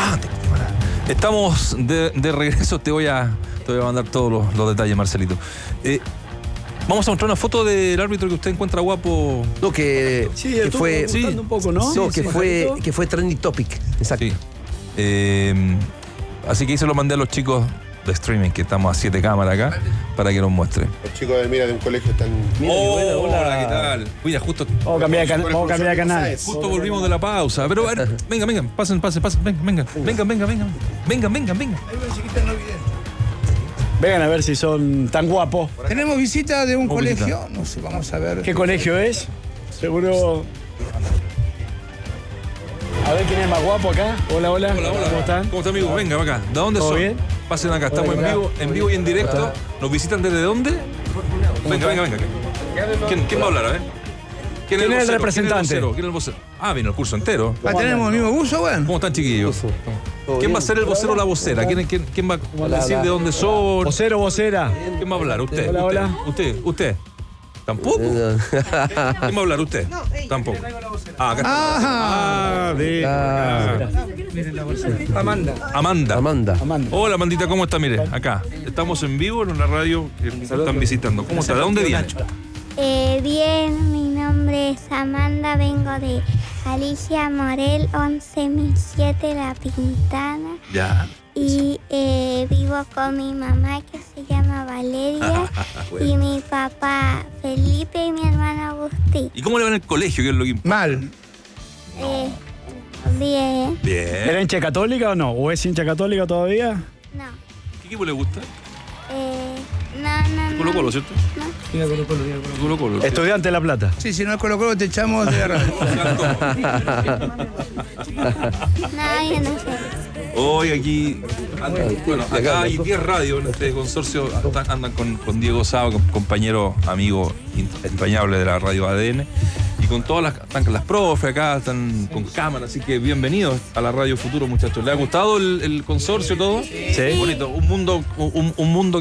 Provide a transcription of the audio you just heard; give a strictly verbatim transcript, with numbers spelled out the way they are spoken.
Ah, te... estamos de, de regreso. Te voy a, te voy a mandar todos los, los detalles, Marcelito. Eh, Vamos a mostrar una foto del árbitro que usted encuentra guapo. No, que, sí, que fue. Sí, un poco, ¿no? No, sí, que, sí, fue, que fue trending topic. Exacto. Sí. Eh, así que ahí se lo mandé a los chicos de streaming, que estamos a siete cámaras acá, para que nos muestren. Los chicos de Mira de un colegio están. Mira, oh, hola, hola, ¿qué tal? Mira, justo. Vamos a cambiar de, can vamos a cambiar de canal. Justo volvimos de la pausa. Pero, a ver, venga, venga, pasen, pasen, pasen. Venga, venga, venga, venga, venga. Venga, venga, venga. Hay una chiquita no vidente. Vengan a ver si son tan guapos. Tenemos visita de un ¿Cómo colegio, visita? no sé, vamos a ver. ¿Qué colegio es? Seguro. A ver quién es más guapo acá. Hola, hola. Hola, hola. ¿Cómo están? ¿Cómo están, amigos? Venga, acá. ¿De dónde ¿Todo son? bien? Pasen acá. Estamos Hola, en vivo, en vivo y en directo. ¿Nos visitan desde dónde? Venga, venga, venga. ¿Quién, quién va a hablar? A ver. ¿Quién es el vocero? representante? ¿Quién es el vocero? ¿Quién es el vocero? Ah, vino el curso entero. Ah, ¿tenemos el mismo buzo, bueno? ¿Cómo están, chiquillos? ¿Quién va a ser el vocero o la vocera? ¿Quién, quién, quién va a decir de dónde son? Vocero, vocera. ¿Quién va a hablar? ¿Usted? Hola, ¿Usted? hola. ¿Usted? ¿Usted? ¿Tampoco? ¿Quién va a hablar? ¿Usted? Tampoco. Ah, acá está. Ajá. Ah, de... Ah. Amanda. Amanda. Amanda. Amanda. Hola, Amandita, ¿cómo está? Mire, acá. Estamos en vivo en una radio que nos están visitando. ¿Cómo está? ¿De dónde viene? Eh, bien, mi nombre es Amanda, vengo de Alicia Morel, once mil siete La Pintana. Ya. Y eh, vivo con mi mamá que se llama Valeria Bueno. y mi papá Felipe y mi hermano Agustín. ¿Y cómo le va en el colegio? ¿Qué es lo que importa? Mal. Eh, bien, ¿Era Bien. hincha católica o no? ¿O es hincha católica todavía? no. ¿Qué equipo le gusta? Eh, no, no, no. Colo Colo, ¿cierto? No, Colo Colo. Estudiante de La Plata. Sí, si no es Colo Colo te echamos de radio. no, yo no sé. Hoy aquí, andan- bueno, acá hay diez radios en este consorcio, andan, andan con, con Diego Saba, com- compañero, amigo entrañable de la radio A D N, y con todas las, están con las profes acá, están con cámara, así que bienvenidos a la Radio Futuro, muchachos. ¿Les ha gustado el, el consorcio todo? Sí. Bonito, un mundo, un, un mundo